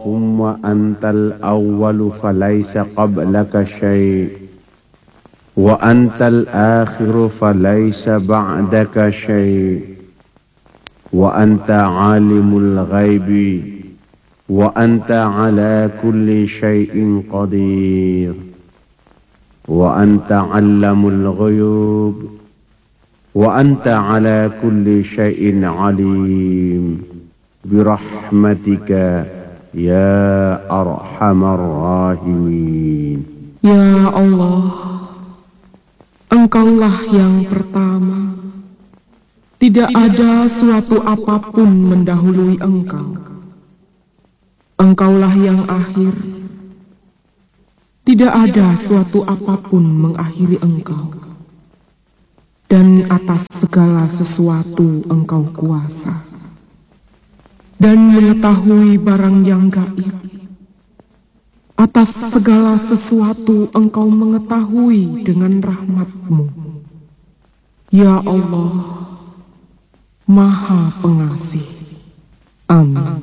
اللهم أنت الأول فليس قبلك شيء وأنت الآخر فليس بعدك شيء وأنت عالم الغيب وأنت على كل شيء قدير وأنت علم الغيوب وأنت على كل شيء عليم برحمتك يا أرحم الراحمين. Ya Allah, Engkaulah yang pertama, tidak ada suatu apapun mendahului Engkau. Engkaulah yang akhir, tidak ada suatu apapun mengakhiri Engkau. Dan atas segala sesuatu Engkau kuasa dan mengetahui barang yang gaib. Atas segala sesuatu Engkau mengetahui dengan rahmat-Mu. Ya Allah, Maha Pengasih. Amin.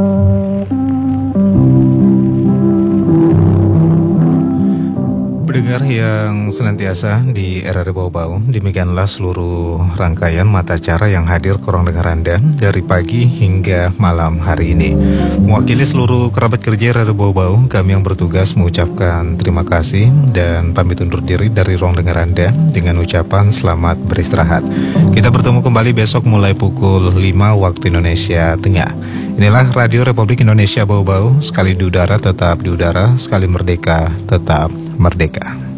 Pendengar yang senantiasa di RRI Bau-Bau, demikianlah seluruh rangkaian mata acara yang hadir ke ruang dengar Anda dari pagi hingga malam hari ini. Mewakili seluruh kerabat kerja RRI Bau-Bau, kami yang bertugas mengucapkan terima kasih dan pamit undur diri dari ruang dengar Anda dengan ucapan selamat beristirahat. Kita bertemu kembali besok mulai pukul 5 waktu Indonesia Tengah. Inilah Radio Republik Indonesia Bau-Bau, sekali di udara tetap di udara, sekali merdeka tetap merdeka.